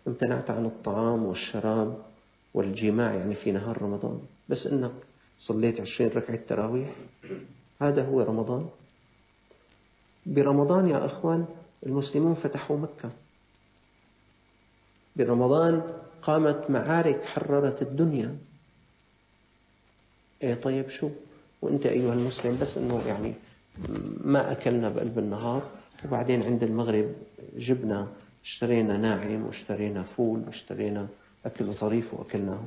امتنعت عن الطعام والشراب والجماع يعني في نهار رمضان، بس إنك صليت 20 ركعة تراويح، هذا هو رمضان. برمضان يا أخوان المسلمون فتحوا مكة، برمضان قامت معارك حررت الدنيا. إيه طيب شو وانت أيها المسلم بس إنه يعني ما أكلنا بقلب النهار، وبعدين عند المغرب جبنا اشترينا ناعم واشترينا فول واشترينا أكل ظريف وأكلناه.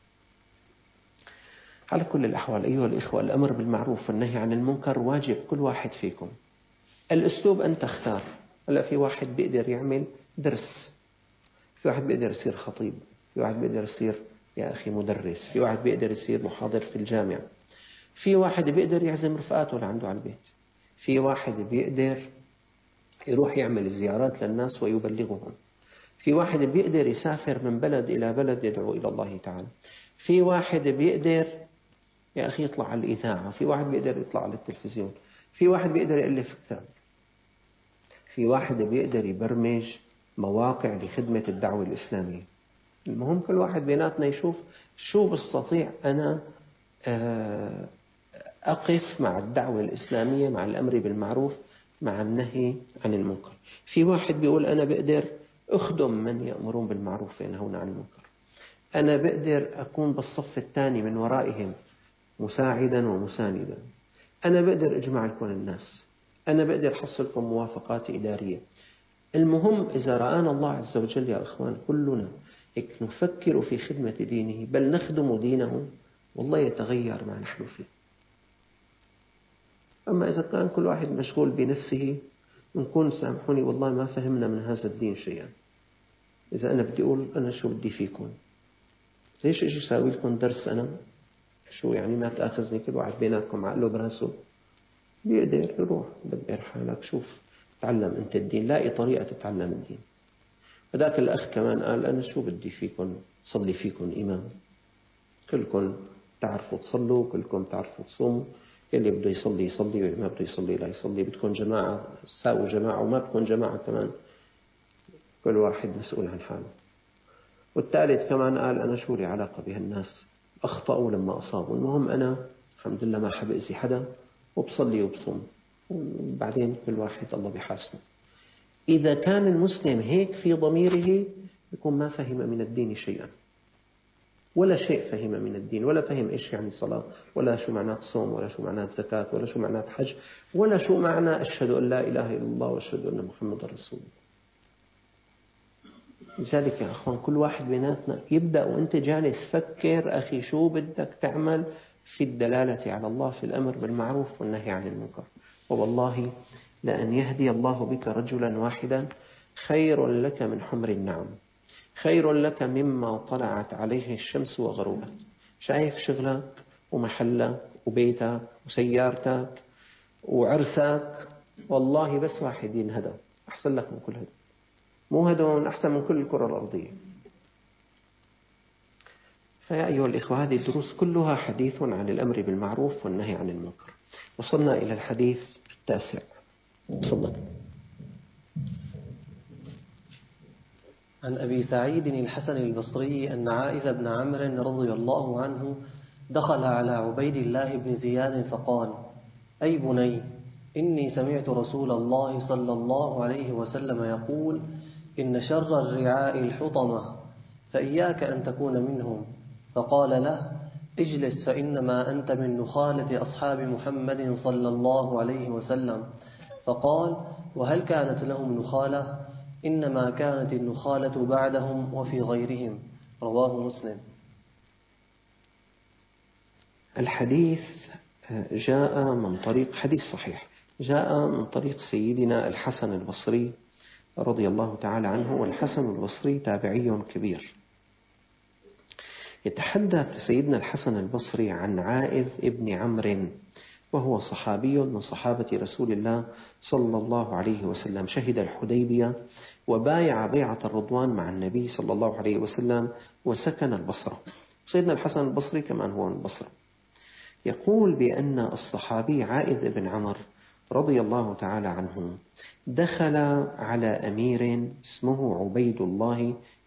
على كل الأحوال أيها الإخوة، الأمر بالمعروف والنهي عن المنكر واجب كل واحد فيكم. الأسلوب أن تختار. هلا في واحد بيقدر يعمل درس، في واحد بيقدر يصير خطيب، في واحد بيقدر يصير يا أخي مدرس، في واحد بيقدر يصير محاضر في الجامعة، في واحد بيقدر يعزم رفقاته لعنده على البيت، في واحد بيقدر يروح يعمل زيارات للناس ويبلغهم، في واحد بيقدر يسافر من بلد إلى بلد يدعو إلى الله تعالى، في واحد بيقدر يا أخي يطلع على الإذاعة، في واحد بيقدر يطلع على التلفزيون، في واحد بيقدر يألف كتاب، في واحد بيقدر يبرمج مواقع لخدمة الدعوة الإسلامية. المهم كل واحد بيناتنا يشوف شو بستطيع أنا أقف مع الدعوة الإسلامية، مع الأمر بالمعروف، مع النهي عن المنكر. في واحد بيقول أنا بقدر أخدم من يأمرون بالمعروف وينهون عن المنكر، أنا بقدر أكون بالصف الثاني من ورائهم مساعدا ومساندا، أنا بقدر أجمع لكم الناس، أنا بقدر أحصل لكم موافقات إدارية. المهم إذا رآنا الله عز وجل يا أخوان كلنا هيك نفكر في خدمة دينه بل نخدم دينه، والله يتغير ما نحن فيه. أما إذا كان كل واحد مشغول بنفسه نكون سامحوني والله ما فهمنا من هذا الدين شيئا. إذا أنا بدي أقول أنا شو بدي فيكم، ليش إجي ساوي لكم درس أنا؟ شو يعني ما تأخذني؟ كل واحد بيناتكم عقله براسه بيقدر يروح دبر حالك، شوف تعلم أنت الدين، لاقي طريقة تتعلم الدين. فذاك الأخ كمان قال أنا شو بدي فيكم، صلي فيكم إمام، كلكم تعرفوا تصلوا، كلكم تعرفوا تصوموا، اللي بده يصلي يصلي واللي ما بده يصلي لا يصلي، بدكم جماعة ساووا جماعة، وما بدكم جماعة كمان كل واحد مسؤول عن حاله. والثالث كمان قال أنا شو لي علاقة بهالناس، أخطأوا لما أصابوا، المهم أنا الحمد لله ما حب أذي حدا وبصلي وبصوم، وبعدين كل واحد الله بيحاسبه. إذا كان المسلم هيك في ضميره يكون ما فهم من الدين شيئا، ولا شيء فهم من الدين، ولا فهم إيش يعني صلاة، ولا شو معناه صوم، ولا شو معناه زكاة، ولا شو معناه حج، ولا شو معناه أشهد أن لا إله إلا الله وأشهد أن محمد رسول الله. لذلك يا أخوان كل واحد بيناتنا يبدأ وأنت جالس فكر أخي شو بدك تعمل في الدلالة على الله في الأمر بالمعروف والنهي عن المنكر. ووالله لأن يهدي الله بك رجلا واحدا خير لك من حمر النعم، خير لك مما طلعت عليه الشمس وغربت. شايف شغلك ومحلك وبيتك وسيارتك وعرسك، والله بس واحد ينهدى أحسن لك من كل هذا، مو هدون أحسن من كل الكرة الأرضية. فيا أيها الإخوة هذه الدروس كلها حديث عن الأمر بالمعروف والنهي عن المنكر. وصلنا إلى الحديث التاسع. تفضل. عن أبي سعيد الحسن البصري أن عائذ بن عمرو رضي الله عنه دخل على عبيد الله بن زياد فقال: أي بني، إني سمعت رسول الله صلى الله عليه وسلم يقول: إن شر الرعاء الحطمة، فإياك أن تكون منهم. فقال له: اجلس، فإنما أنت من نخالة أصحاب محمد صلى الله عليه وسلم. فقال: وهل كانت لهم نخالة؟ إنما كانت النخالة بعدهم وفي غيرهم. رواه مسلم. الحديث جاء من طريق، حديث صحيح، جاء من طريق سيدنا الحسن البصري رضي الله تعالى عنه. والحسن البصري تابعي كبير. يتحدث سيدنا الحسن البصري عن عائذ ابن عمرو، وهو صحابي من صحابة رسول الله صلى الله عليه وسلم، شهد الحديبية وبايع بيعة الرضوان مع النبي صلى الله عليه وسلم، وسكن البصرة. سيدنا الحسن البصري كمان هو من البصرة. يقول بأن الصحابي عائذ بن عمرو رضي الله تعالى عنه دخل على أمير اسمه عبيد الله